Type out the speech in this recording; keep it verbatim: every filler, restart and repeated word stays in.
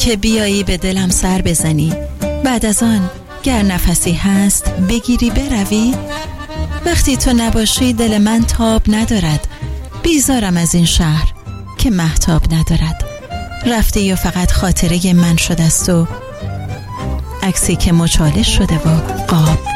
که بیایی به دلم سر بزنی، بعد از آن گر نفسی هست بگیری بروی. وقتی تو نباشی دل من تاب ندارد، بیزارم از این شهر که مهتاب ندارد. رفتی و فقط خاطره من شده است و عکسی که مچاله شده و قاب.